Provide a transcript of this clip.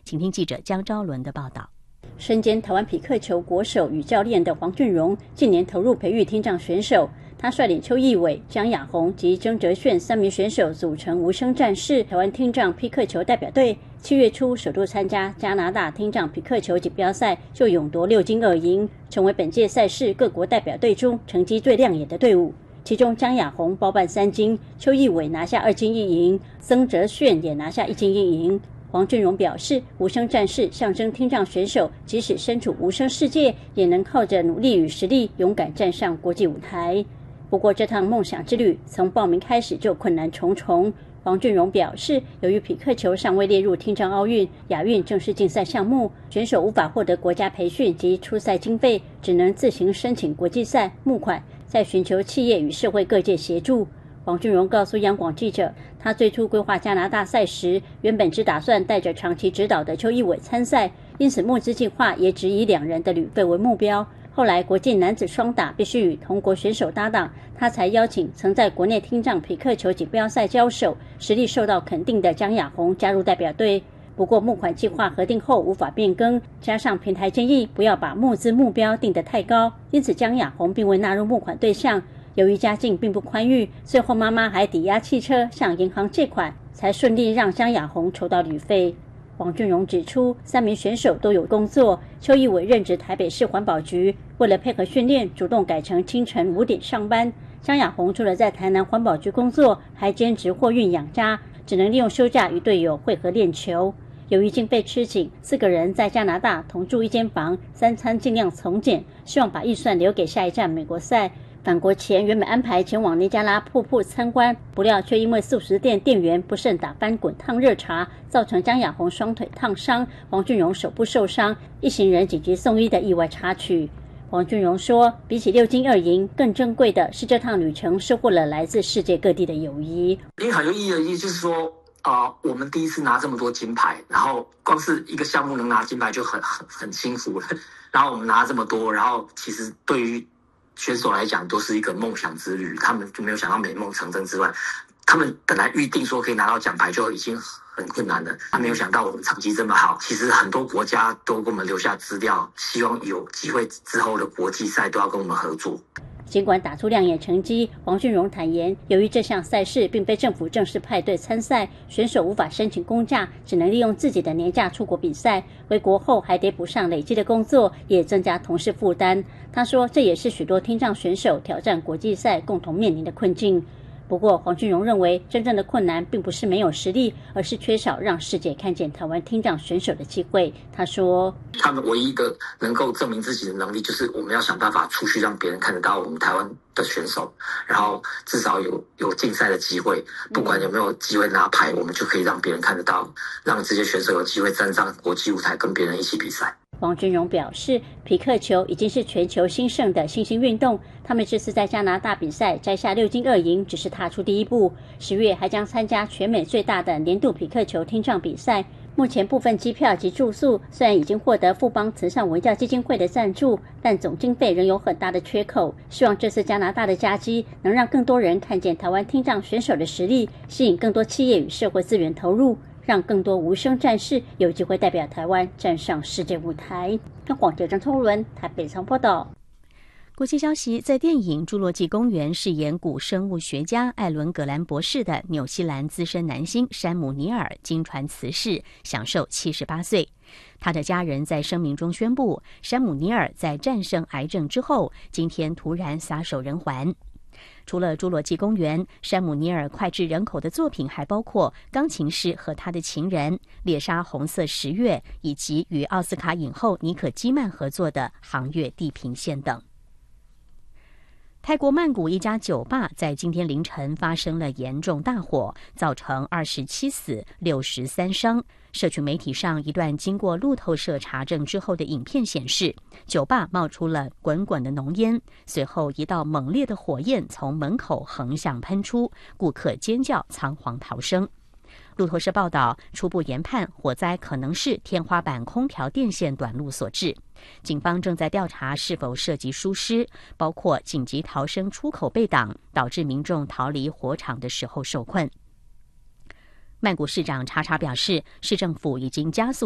请听记者江昭伦的报道。 身兼台湾匹克球国手与教练的黄俊荣，近年投入培育听障选手。他率领邱义伟、江雅虹及曾哲炫3名选手组成无声战士台湾听障匹克球代表队。7月初首度参加加拿大听障匹克球锦标赛，就勇夺6金2银，成为本届赛事各国代表队中成绩最亮眼的队伍。其中江雅虹包办3金，邱义伟拿下2金1银，曾哲炫也拿下1金1银。黄俊荣表示，无声战士象征听障选手即使身处无声世界，也能靠着努力与实力勇敢站上国际舞台。不过这趟梦想之旅从报名开始就困难重重。黄俊荣表示，由于匹克球尚未列入听障奥运、亚运正式竞赛项目，选手无法获得国家培训及出赛经费，只能自行申请国际赛募款，再寻求企业与社会各界协助。黄俊荣告诉央广记者，他最初规划加拿大赛时，原本只打算带着长期指导的邱义伟参赛，因此募资计划也只以2人的旅费为目标。后来国际男子双打必须与同国选手搭档，他才邀请曾在国内听障匹克球锦标赛交手、实力受到肯定的江雅虹加入代表队。不过募款计划核定后无法变更，加上平台建议不要把募资目标定得太高，因此江雅虹并未纳入募款对象。由于家境并不宽裕，最后妈妈还抵押汽车向银行借款，才顺利让江雅虹筹到旅费。黄俊荣指出，3名选手都有工作。邱义伟任职台北市环保局，为了配合训练，主动改成清晨5点上班。江雅虹除了在台南环保局工作，还兼职货运养家，只能利用休假与队友会合练球。由于经费吃紧，4个人在加拿大同住一间房，3餐尽量从简，希望把预算留给下一站美国赛。返国前原本安排前往尼加拉瀑布参观，不料却因为素食店店员不慎打翻滚烫热茶，造成江雅虹双腿烫伤，黄俊荣手部受伤，一行人紧急送医的意外插曲。黄俊荣说，比起6金2银，更珍贵的是这趟旅程收获了来自世界各地的友谊。 很有意义，就是说我们第一次拿这么多金牌，然后光是一个项目能拿金牌就很辛苦了，然后我们拿这么多，然后其实对于选手来讲都是一个梦想之旅，他们就没有想到美梦成真之外，他们本来预定说可以拿到奖牌就已经很困难了，他没有想到我们成绩这么好。其实很多国家都给我们留下资料，希望有机会之后的国际赛都要跟我们合作。 尽管打出亮眼成绩，黄俊荣坦言，由于这项赛事并非政府正式派队参赛，选手无法申请公假，只能利用自己的年假出国比赛。回国后还得补上累积的工作，也增加同事负担。他说，这也是许多听障选手挑战国际赛共同面临的困境。不过黄俊荣认为，真正的困难并不是没有实力，而是缺少让世界看见台湾听障选手的机会。他说， 他们唯一的能够证明自己的能力，就是我们要想办法出去让别人看得到我们台湾的选手，然后至少有竞赛的机会，不管有没有机会拿牌，我们就可以让别人看得到，让这些选手有机会站上国际舞台跟别人一起比赛。 黄俊荣表示，匹克球已经是全球兴盛的新兴运动，他们这次在加拿大比赛摘下6金2银，只是踏出第一步。10月还将参加全美最大的年度匹克球听障比赛。目前部分机票及住宿虽然已经获得富邦慈善文教基金会的赞助，但总经费仍有很大的缺口。希望这次加拿大的佳绩能让更多人看见台湾听障选手的实力，吸引更多企业与社会资源投入，让更多无声战士有机会代表台湾站上世界舞台。央广记者张聪伦台北采访报道。 国际消息，在电影《侏罗纪公园》饰演古生物学家艾伦·葛兰博士的纽西兰资深男星山姆·尼尔经传辞世，享受78岁。他的家人在声明中宣布，山姆·尼尔在战胜癌症之后，今天突然撒手人寰。除了《侏罗纪公园》，山姆·尼尔脍炙人口的作品还包括《钢琴师和他的情人》、《猎杀红色十月》，以及与奥斯卡影后妮可基曼合作的《航越地平线》等。泰国曼谷一家酒吧在今天凌晨发生了严重大火，造成27死63伤。社群媒体上一段经过路透社查证之后的影片显示，酒吧冒出了滚滚的浓烟，随后一道猛烈的火焰从门口横向喷出，顾客尖叫仓皇逃生。路透社报道，初步研判火灾可能是天花板空调电线短路所致。警方正在调查是否涉及疏失，包括紧急逃生出口被挡，导致民众逃离火场的时候受困。曼谷市长查查表示，市政府已经加速